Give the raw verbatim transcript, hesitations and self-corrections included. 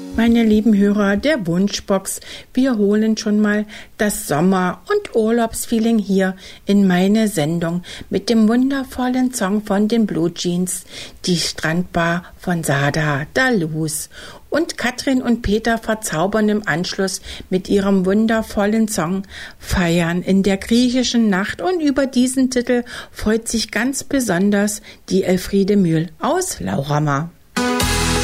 Meine lieben Hörer der Wunschbox, wir holen schon mal das Sommer- und Urlaubsfeeling hier in meine Sendung mit dem wundervollen Song von den Blue Jeans, die Strandbar von Sada Dalus. Und Katrin und Peter verzaubern im Anschluss mit ihrem wundervollen Song Feiern in der griechischen Nacht. Und über diesen Titel freut sich ganz besonders die Elfriede Mühl aus Lauchhammer.